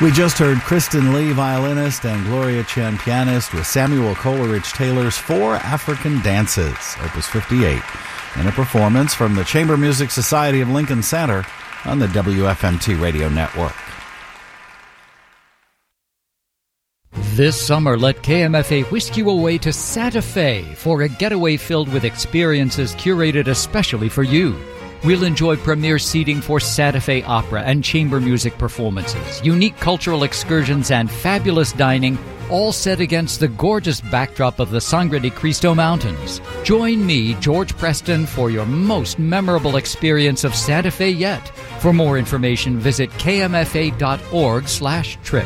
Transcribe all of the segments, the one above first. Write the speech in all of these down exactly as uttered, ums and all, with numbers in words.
We just heard Kristen Lee, violinist, and Gloria Chen, pianist, with Samuel Coleridge Taylor's Four African Dances, Opus fifty-eight, in a performance from the Chamber Music Society of Lincoln Center on the W F M T Radio Network. This summer, let K M F A whisk you away to Santa Fe for a getaway filled with experiences curated especially for you. We'll enjoy premier seating for Santa Fe opera and chamber music performances, unique cultural excursions, and fabulous dining, all set against the gorgeous backdrop of the Sangre de Cristo Mountains. Join me, George Preston, for your most memorable experience of Santa Fe yet. For more information, visit kmfa.org slash trip.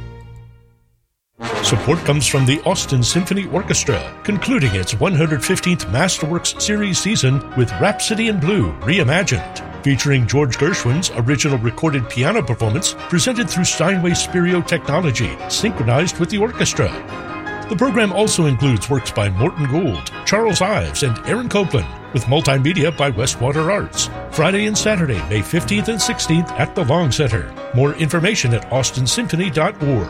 Support comes from the Austin Symphony Orchestra, concluding its one hundred fifteenth Masterworks Series season with Rhapsody in Blue Reimagined, featuring George Gershwin's original recorded piano performance presented through Steinway Spirio technology, synchronized with the orchestra. The program also includes works by Morton Gould, Charles Ives, and Aaron Copland, with multimedia by Westwater Arts. Friday and Saturday, May fifteenth and sixteenth at the Long Center. More information at austin symphony dot org.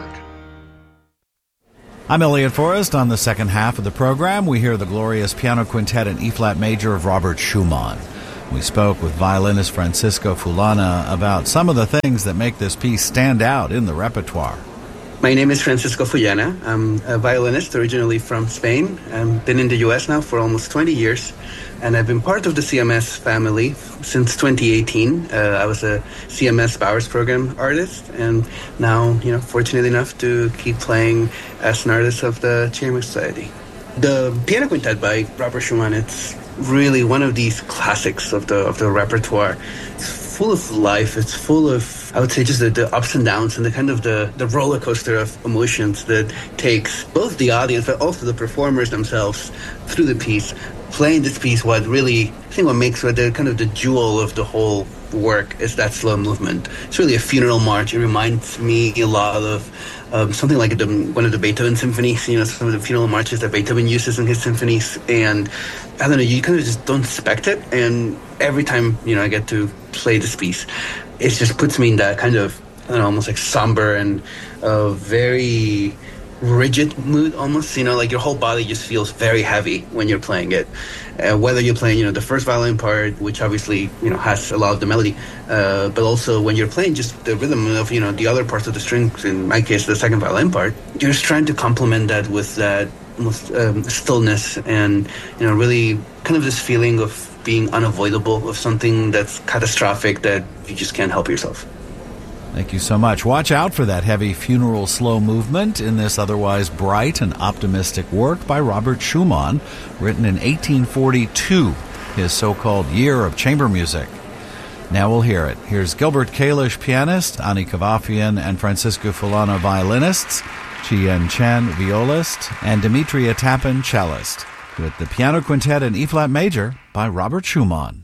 I'm Elliot Forrest. On the second half of the program, we hear the glorious piano quintet in E-flat major of Robert Schumann. We spoke with violinist Francisco Fulana about some of the things that make this piece stand out in the repertoire. My name is Francisco Fulana. I'm a violinist originally from Spain. I've been in the U S now for almost twenty years, and I've been part of the C M S family since twenty eighteen. Uh, I was a C M S Bowers Program artist, and now, you know, fortunate enough to keep playing as an artist of the Chamber Society. The Piano Quintet by Robert Schumann, it's really one of these classics of the of the repertoire. It's full of life. It's full of, I would say, just the, the ups and downs and the kind of the, the roller coaster of emotions that takes both the audience but also the performers themselves through the piece. Playing this piece, what really, I think what makes it the kind of the jewel of the whole work is that slow movement. It's really a funeral march. It reminds me a lot of um, something like the, one of the Beethoven symphonies, you know, some of the funeral marches that Beethoven uses in his symphonies. And I don't know, you kind of just don't expect it. And every time, you know, I get to play this piece, it just puts me in that kind of, I don't know, almost like somber and uh, very rigid mood almost, you know, like your whole body just feels very heavy when you're playing it. Uh, whether you're playing, you know, the first violin part, which obviously, you know, has a lot of the melody, uh, but also when you're playing just the rhythm of, you know, the other parts of the strings, in my case, the second violin part, you're just trying to complement that with that almost um, stillness and, you know, really kind of this feeling of being unavoidable, of something that's catastrophic that you just can't help yourself. Thank you so much. Watch out for that heavy funeral slow movement in this otherwise bright and optimistic work by Robert Schumann, written in eighteen forty-two, his so-called year of chamber music. Now we'll hear it. Here's Gilbert Kalish, pianist, Ani Kavafian and Francisco Fulana, violinists, Chien Chen, violist, and Demetria Tappan, cellist, with the Piano Quintet in E-flat major by Robert Schumann.